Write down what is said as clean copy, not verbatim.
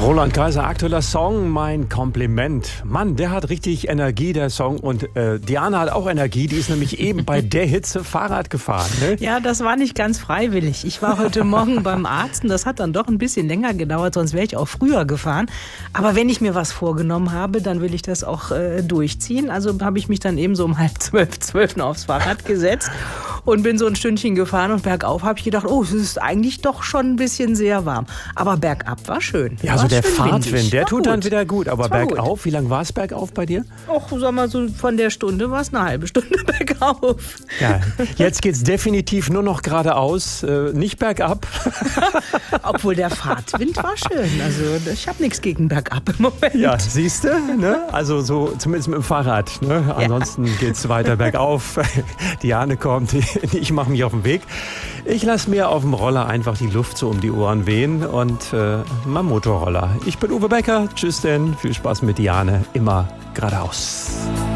Roland Kaiser, aktueller Song, mein Kompliment. Mann, der hat richtig Energie, der Song. Und Diana hat auch Energie, die ist nämlich eben bei der Hitze Fahrrad gefahren. Ne? Ja, das war nicht ganz freiwillig. Ich war heute Morgen beim Arzt und das hat dann doch ein bisschen länger gedauert, sonst wäre ich auch früher gefahren. Aber wenn ich mir was vorgenommen habe, dann will ich das auch durchziehen. Also habe ich mich dann eben so um 11:30 aufs Fahrrad gesetzt und bin so ein Stündchen gefahren und bergauf habe ich gedacht, oh, es ist eigentlich doch schon ein bisschen sehr warm. Aber bergab war schön. Ja, so der Fahrtwind, windig. der War tut gut. dann wieder gut. Aber war bergauf, wie lang war es bergauf bei dir? Och, sag mal, so von der Stunde war es eine halbe Stunde bergauf. Ja, jetzt geht's definitiv nur noch geradeaus, nicht bergab. Obwohl der Fahrtwind war schön. Also ich habe nichts gegen bergab im Moment. Ja, siehst du, ne? Also so zumindest mit dem Fahrrad. Ne? Ansonsten geht's weiter bergauf. Diane kommt, ich mache mich auf den Weg. Ich lasse mir auf dem Roller einfach die Luft so um die Ohren wehen und mein Motorroller. Ich bin Uwe Becker. Tschüss denn. Viel Spaß mit Diane. Immer geradeaus.